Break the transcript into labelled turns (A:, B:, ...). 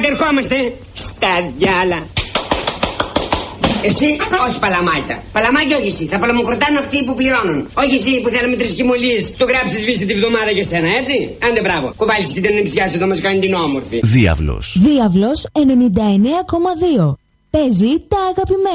A: Άντε ερχόμαστε στα διάλα. Εσύ, όχι παλαμάκια. Παλαμάκια όχι εσύ. Θα παλαμοκροτάνε αυτοί που πληρώνουν. Όχι εσύ που θέλαμε 3 κοιμωλίες. Το γράψεις βύση τη βδομάδα για σένα, έτσι. Άντε μπράβο. Κουβάλεις και την ανεψιά σου εδώ μας κάνει την όμορφη.
B: Διάβλος.
C: Διάβλος 99,2. Παίζει τα αγαπημένα.